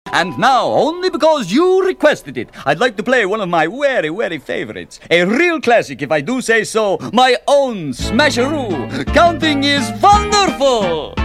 And now, only because you requested it, I'd like to play one of my very, very favorites. A real classic, if I do say so, my own Smasheroo. Counting is wonderful!